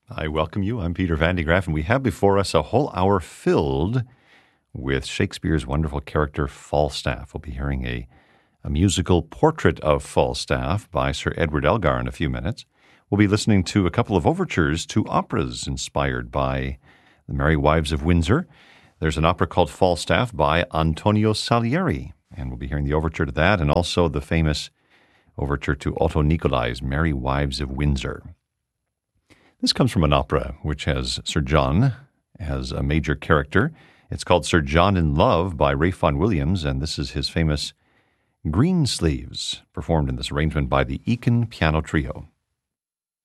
I welcome you. I'm Peter Van de Graaff, and we have before us a whole hour filled with Shakespeare's wonderful character Falstaff. We'll be hearing a musical portrait of Falstaff by Sir Edward Elgar in a few minutes. We'll be listening to a couple of overtures to operas inspired by The Merry Wives of Windsor. There's an opera called Falstaff by Antonio Salieri, and we'll be hearing the overture to that, and also the famous overture to Otto Nicolai's Merry Wives of Windsor. This comes from an opera which has Sir John as a major character. It's called Sir John in Love by Ralph Vaughan Williams, and this is his famous Greensleeves, performed in this arrangement by the Eakin Piano Trio.